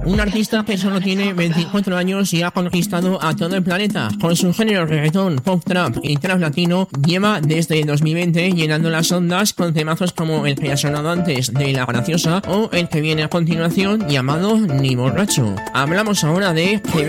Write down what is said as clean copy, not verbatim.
un artista que solo tiene 24 años y ha conquistado a todo el planeta. Con su género reggaetón, pop trap y trap latino, lleva desde 2020 llenando las ondas con temazos como el que ha sonado antes de La Graciosa o el que viene a continuación llamado Ni Borracho. Hablamos ahora de